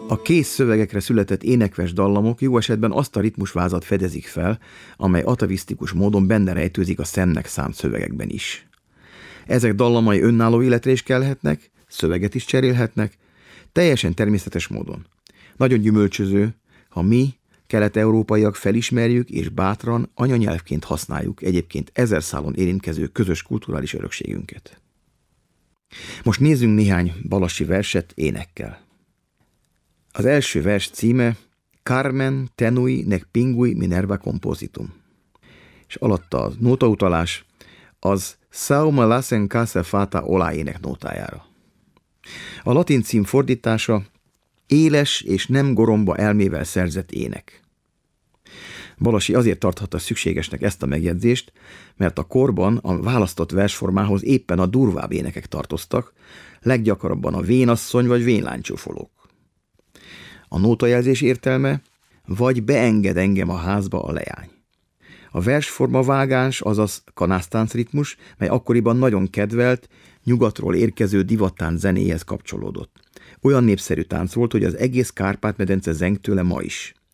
A kész szövegekre született énekves dallamok jó esetben azt a ritmusvázat fedezik fel, amely atavisztikus módon benne rejtőzik a szennek szánt szövegekben is. Ezek dallamai önálló életre is kelhetnek, szöveget is cserélhetnek, teljesen természetes módon. Nagyon gyümölcsöző, ha mi, kelet-európaiak felismerjük és bátran anyanyelvként használjuk egyébként ezer szálon érintkező közös kulturális örökségünket. Most nézzünk néhány balassi verset énekkel. Az első vers címe Carmen tenui nec pingui Minerva compositum, és alatta a nótautalás az Sau me lassen casa fata olá ének nótájára. A latin cím fordítása éles és nem goromba elmével szerzett ének. Balassi azért tarthatta szükségesnek ezt a megjegyzést, mert a korban a választott versformához éppen a durvább énekek tartoztak, leggyakrabban a vénasszony vagy vénlánycsúfolók. A nótajelzés értelme, vagy beenged engem a házba a leány. A versforma vágáns, azaz kanásztánc ritmus, mely akkoriban nagyon kedvelt, nyugatról érkező divattánc zenéhez kapcsolódott. Olyan népszerű tánc volt, hogy az egész Kárpát-medence zeng tőle ma is.